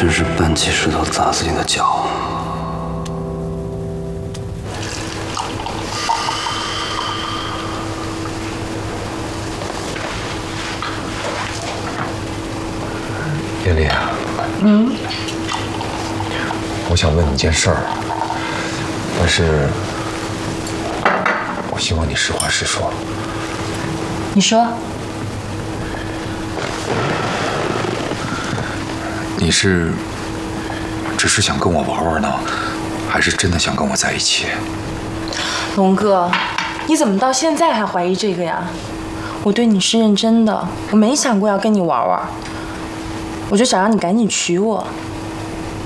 真是搬起石头砸自己的脚。 叶丽啊，我想问你件事儿，但是我希望你实话实说。 你说。 你是只是想跟我玩玩呢，还是真的想跟我在一起？ 龙哥，你怎么到现在还怀疑这个呀？我对你是认真的，我没想过要跟你玩玩，我就想让你赶紧娶我。